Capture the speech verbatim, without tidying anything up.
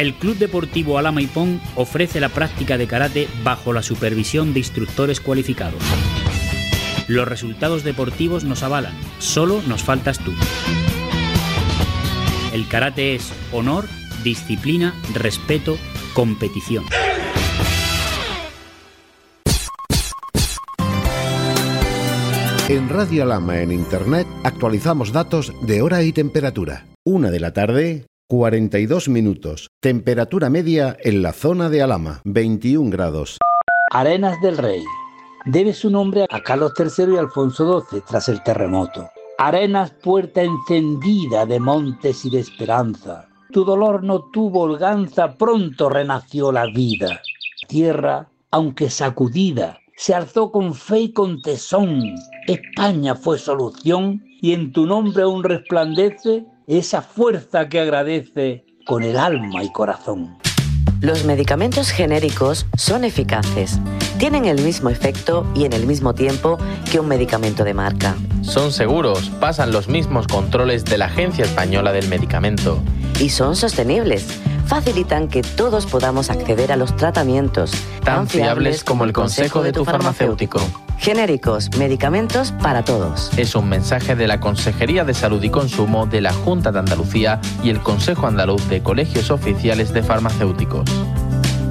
El Club Deportivo Alhama Ipón ofrece la práctica de karate bajo la supervisión de instructores cualificados. Los resultados deportivos nos avalan, solo nos faltas tú. El karate es honor, disciplina, respeto, competición. En Radio Alhama en Internet actualizamos datos de hora y temperatura. Una de la tarde, cuarenta y dos minutos. Temperatura media en la zona de Alhama, veintiún grados. Arenas del Rey. Debe su nombre a Carlos tercero y Alfonso doce tras el terremoto. Arenas, puerta encendida de montes y de esperanza. Tu dolor no tuvo holganza, pronto renació la vida. Tierra, aunque sacudida, se alzó con fe y con tesón. España fue solución y en tu nombre aún resplandece esa fuerza que agradece con el alma y corazón. Los medicamentos genéricos son eficaces, tienen el mismo efecto y en el mismo tiempo que un medicamento de marca. Son seguros, pasan los mismos controles de la Agencia Española del Medicamento. Y son sostenibles, facilitan que todos podamos acceder a los tratamientos tan fiables como el consejo de tu farmacéutico. Genéricos, medicamentos para todos. Es un mensaje de la Consejería de Salud y Consumo de la Junta de Andalucía y el Consejo Andaluz de Colegios Oficiales de Farmacéuticos.